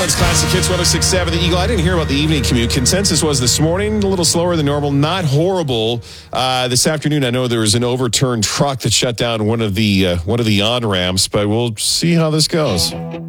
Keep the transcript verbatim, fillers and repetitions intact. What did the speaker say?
It's Classic Hits one oh six point seven. The Eagle. I didn't hear about the evening commute. Consensus was this morning a little slower than normal, not horrible. Uh, this afternoon, I know there was an overturned truck that shut down one of the uh, one of the on ramps, but we'll see how this goes.